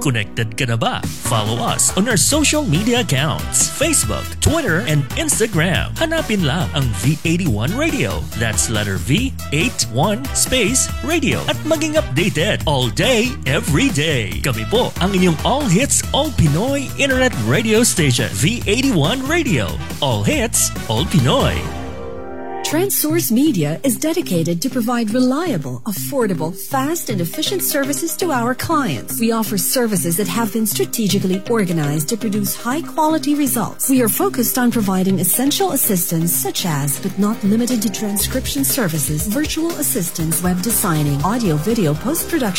Connected ka na ba? Follow us on our social media accounts, Facebook, Twitter, and Instagram. Hanapin lang ang V81 Radio. That's letter V, 81 space radio. At maging updated all day, every day. Kami po ang inyong all hits, all Pinoy internet radio station. V81 Radio. All hits, all Pinoy. TransSource Media is dedicated to provide reliable, affordable, fast, and efficient services to our clients. We offer services that have been strategically organized to produce high-quality results. We are focused on providing essential assistance such as, but not limited to, transcription services, virtual assistance, web designing, audio-video post-production,